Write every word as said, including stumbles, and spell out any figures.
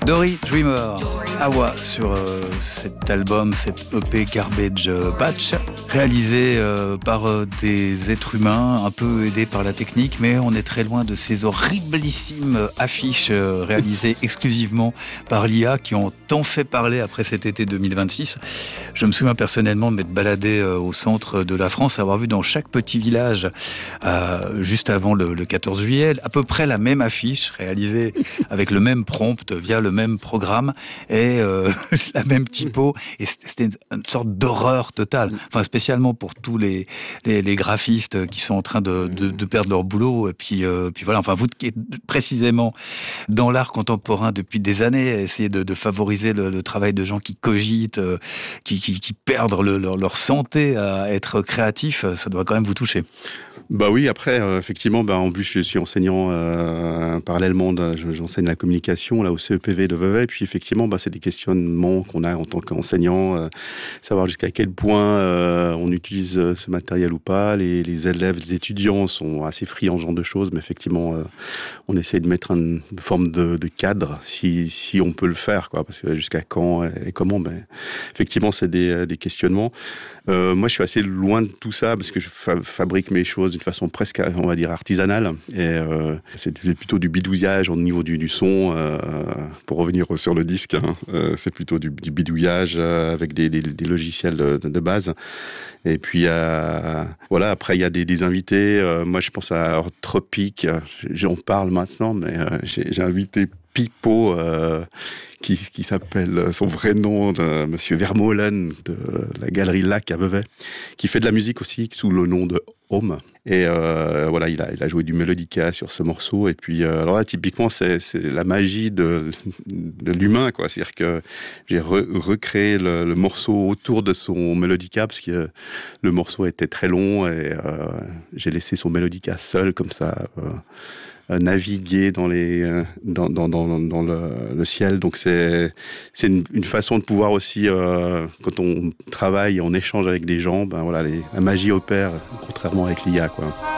Dory Dreamer, Awa sur euh, cet album, cet E P Garbage Patch, réalisé euh, par euh, des êtres humains, un peu aidés par la technique, mais on est très loin de ces horriblissimes affiches euh, réalisées exclusivement par l'I A qui ont tant fait parler après cet été deux mille vingt-six. Je me souviens personnellement de m'être baladé euh, au centre de la France, avoir vu dans chaque petit village, euh, juste avant le, le quatorze juillet, à peu près la même affiche réalisée avec le même prompt via le même programme et euh, la même typo, et c'était une sorte d'horreur totale, enfin spécialement pour tous les les, les graphistes qui sont en train de, de, de perdre leur boulot, et puis euh, puis voilà, enfin vous qui êtes précisément dans l'art contemporain depuis des années, essayer de, de favoriser le, le travail de gens qui cogitent, euh, qui, qui qui perdent le, leur leur santé à être créatifs, ça doit quand même vous toucher. Bah oui, après, euh, effectivement, bah, en plus, je suis enseignant euh, parallèlement, de, j'enseigne la communication là au C E P V de Vevey, et puis effectivement, bah, c'est des questionnements qu'on a en tant qu'enseignant, euh, savoir jusqu'à quel point euh, on utilise ce matériel ou pas. Les, les élèves, les étudiants sont assez friands ce genre de choses, mais effectivement, euh, on essaie de mettre une forme de, de cadre, si, si on peut le faire, quoi, parce que jusqu'à quand et comment, ben, effectivement, c'est des, des questionnements. Euh, moi, je suis assez loin de tout ça, parce que je fa- fabrique mes choses d'une façon presque, on va dire, artisanale. Et euh, c'est plutôt du bidouillage au niveau du, du son. Euh, pour revenir sur le disque, hein, euh, c'est plutôt du, du bidouillage euh, avec des, des, des logiciels de, de base. Et puis, euh, voilà, après, il y a des, des invités. Euh, moi, je pense à Tropique. J'en parle maintenant, mais euh, j'ai, j'ai invité Pipo, euh, qui, qui s'appelle son vrai nom, de Monsieur Vermeulen, de la Galerie Lac à Vevey, qui fait de la musique aussi sous le nom de Home. Et euh, voilà, il a, il a joué du mélodica sur ce morceau. Et puis, euh, alors là, typiquement, c'est, c'est la magie de, de l'humain, quoi. C'est-à-dire que j'ai re, recréé le, le morceau autour de son mélodica, parce que le morceau était très long, et euh, j'ai laissé son mélodica seul, comme ça, euh, naviguer dans les dans dans dans, dans le, le ciel. Donc c'est c'est une, une façon de pouvoir aussi, euh, quand on travaille et on échange avec des gens, ben voilà, les, la magie opère contrairement avec l'I A, quoi.